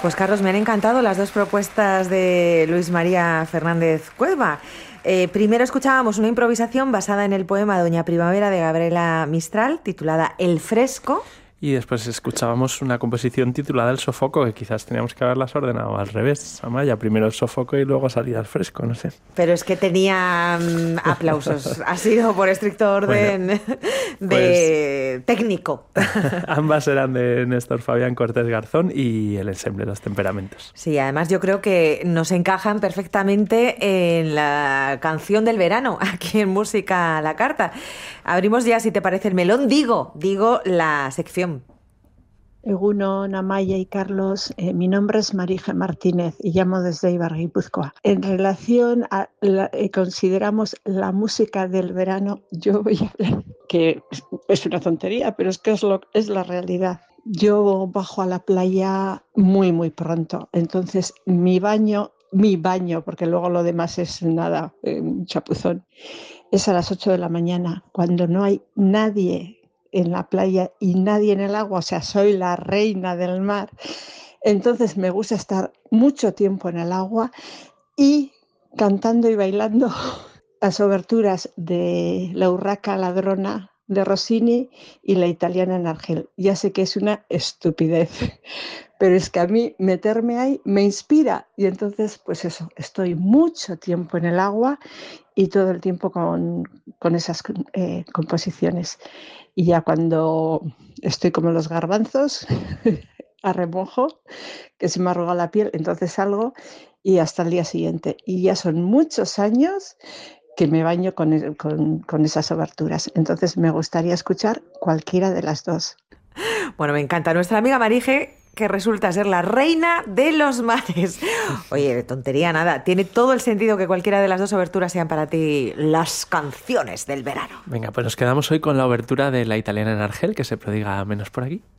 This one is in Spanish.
Pues Carlos, me han encantado las dos propuestas de Luis María Fernández Cuerva. Primero escuchábamos una improvisación basada en el poema Doña Primavera de Gabriela Mistral, titulada El Fresco. Y después escuchábamos una composición titulada El Sofoco, que quizás teníamos que haberlas ordenado al revés, Amaya. Primero el sofoco y luego salía el fresco, no sé. Pero es que tenía aplausos. Ha sido por estricto orden de técnico. Ambas eran de Néstor Fabián Cortés Garzón y el ensemble Los Temperamentos. Sí, además yo creo que nos encajan perfectamente en la canción del verano, aquí en Música a la Carta. Abrimos ya, si te parece, el melón. Digo la sección. Egunon, Amaya y Carlos, mi nombre es Marije Martínez y llamo desde Eibar, Guipúzcoa. En relación a consideramos la música del verano, yo voy a hablar, que es una tontería, pero es que es la realidad. Yo bajo a la playa muy, muy pronto, entonces mi baño, porque luego lo demás es nada, un chapuzón, es a las 8 de la mañana, cuando no hay nadie en la playa y nadie en el agua, o sea, soy la reina del mar. Entonces me gusta estar mucho tiempo en el agua y cantando y bailando las oberturas de La Urraca Ladrona de Rossini y La Italiana en Argel. Ya sé que es una estupidez, pero es que a mí meterme ahí me inspira y entonces pues eso, estoy mucho tiempo en el agua y todo el tiempo con esas composiciones. Y ya cuando estoy como los garbanzos, a remojo, que se me arruga la piel, entonces salgo y hasta el día siguiente. Y ya son muchos años que me baño con esas oberturas. Entonces me gustaría escuchar cualquiera de las dos. Bueno, me encanta. Nuestra amiga Marije, que resulta ser la reina de los mares. Oye, de tontería nada. Tiene todo el sentido que cualquiera de las dos oberturas sean para ti las canciones del verano. Venga, pues nos quedamos hoy con la obertura de La Italiana en Argel, que se prodiga menos por aquí.